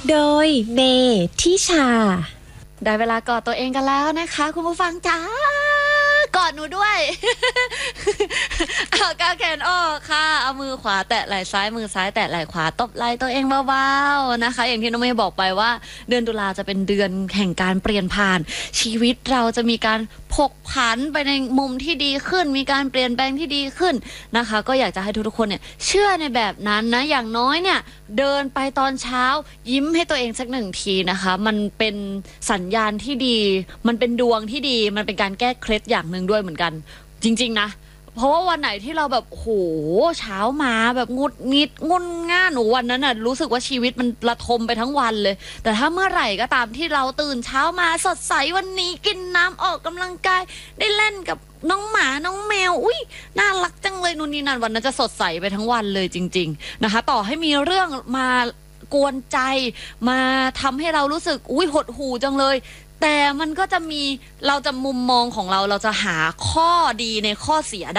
โดยเมทิชาได้เวลากอดตัวเองกันแล้วนะคะคุณผู้ฟังจ้ากอดหนูด้วย เอากางแขนออกค่ะเอามือขวาแตะไหล่ซ้ายมือซ้ายแตะไหล่ขวาตบไหล่ตัวเองเบาๆนะคะอย่างที่น้องเมย์บอกไปว่าเดือนตุลาจะเป็นเดือนแห่งการเปลี่ยนผ่านชีวิตเราจะมีการผกผันไปในมุมที่ดีขึ้นมีการเปลี่ยนแปลงที่ดีขึ้นนะคะก็อยากจะให้ทุกๆคนเนี่ยเชื่อในแบบนั้นนะอย่างน้อยเนี่ยเดินไปตอนเช้ายิ้มให้ตัวเองสักหนึ่งทีนะคะมันเป็นสัญญาณที่ดีมันเป็นดวงที่ดีมันเป็นการแก้เคล็ดอย่างหนึ่งด้วยเหมือนกันจริงๆนะเพราะว่าวันไหนที่เราแบบโหเช้ามาแบบงุดงิดงุนง่านหนูวันนั้นน่ะรู้สึกว่าชีวิตมันระทมไปทั้งวันเลยแต่ถ้าเมื่อไหร่ก็ตามที่เราตื่นเช้ามาสดใสวันนี้กินน้ำออกกำลังกายได้เล่นกับน้องหมาน้องแมวอุ้ยน่ารักจังเลยนู่นนี่นั่นวันนั้นจะสดใสไปทั้งวันเลยจริงๆนะคะต่อให้มีเรื่องมากวนใจมาทำให้เรารู้สึกอุ้ยหดหู่จังเลยแต่มันก็จะมีเราจะมุมมองของเราจะหาข้อดีในข้อเสียได้